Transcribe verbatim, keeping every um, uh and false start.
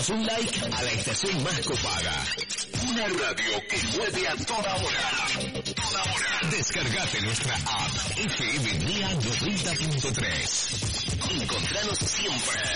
damos un like a la estación más copada. Una radio que mueve a toda hora. Toda hora. Descargate nuestra app F M Día noventa punto tres. Encontranos siempre.